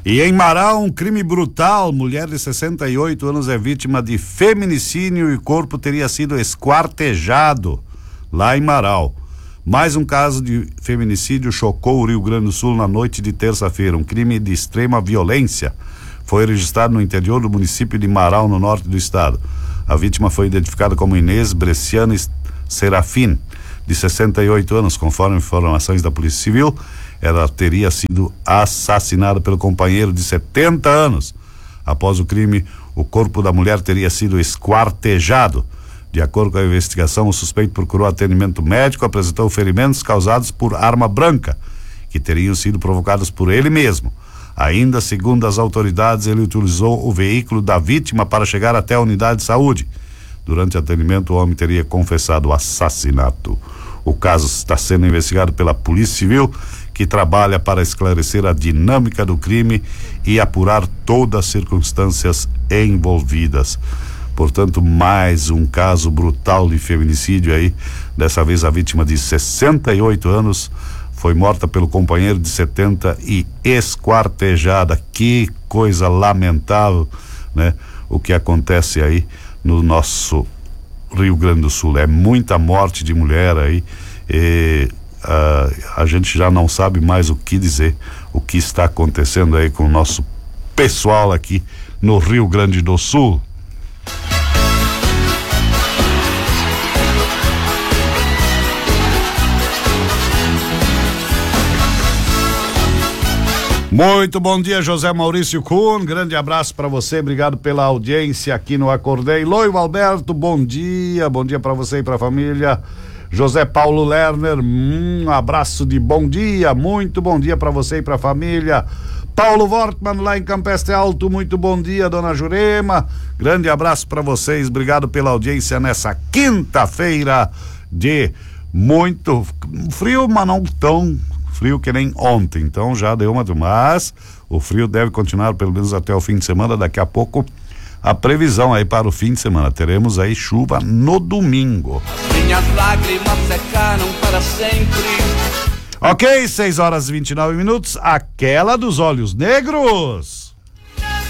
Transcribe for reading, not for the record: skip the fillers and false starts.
E em Marau, um crime brutal. Mulher de 68 anos é vítima de feminicídio e o corpo teria sido esquartejado lá em Marau. Mais um caso de feminicídio chocou o Rio Grande do Sul na noite de terça-feira. Um crime de extrema violência foi registrado no interior do município de Marau, no norte do estado. A vítima foi identificada como Inês Bresciana Serafim, de 68 anos. Conforme informações da Polícia Civil, ela teria sido assassinada pelo companheiro de 70 anos. Após o crime, o corpo da mulher teria sido esquartejado. De acordo com a investigação, o suspeito procurou atendimento médico, apresentou ferimentos causados por arma branca, que teriam sido provocados por ele mesmo. Ainda, segundo as autoridades, ele utilizou o veículo da vítima para chegar até a unidade de saúde. Durante o atendimento, o homem teria confessado o assassinato. O caso está sendo investigado pela Polícia Civil, que trabalha para esclarecer a dinâmica do crime e apurar todas as circunstâncias envolvidas. Portanto, mais um caso brutal de feminicídio aí. Dessa vez a vítima de 68 anos foi morta pelo companheiro de 70 e esquartejada. Que coisa lamentável, né? O que acontece aí no nosso Rio Grande do Sul. É muita morte de mulher aí. A gente já não sabe mais o que dizer, o que está acontecendo aí com o nosso pessoal aqui no Rio Grande do Sul. Muito bom dia, José Maurício Kuhn, grande abraço para você, obrigado pela audiência aqui no Acordei. Loio Alberto, bom dia para você e para a família. José Paulo Lerner, abraço de bom dia, muito bom dia para você e para a família. Paulo Wortmann lá em Campestre Alto, muito bom dia, dona Jurema, grande abraço para vocês, obrigado pela audiência nessa quinta-feira de muito frio, mas não tão frio que nem ontem, então já deu mas o frio deve continuar pelo menos até o fim de semana. Daqui a pouco a previsão aí para o fim de semana, teremos aí chuva no domingo. Minhas lágrimas secaram para sempre. Ok, 6 horas e 29 minutos, aquela dos olhos negros.